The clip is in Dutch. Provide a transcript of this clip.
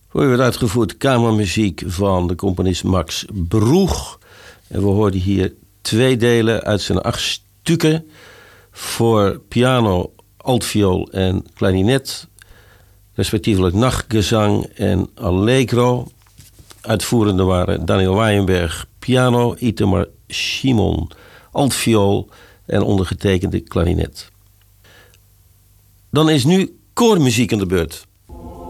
Voor u werd uitgevoerd kamermuziek van de componist Max Broeg. En we hoorden hier 2 delen uit zijn 8 stukken voor piano, altviool en klarinet, respectievelijk nachtgezang en allegro. Uitvoerenden waren Daniel Waaijenberg, piano, Itamar Shimon, altviool en ondergetekende klarinet. Dan is nu koormuziek aan de beurt.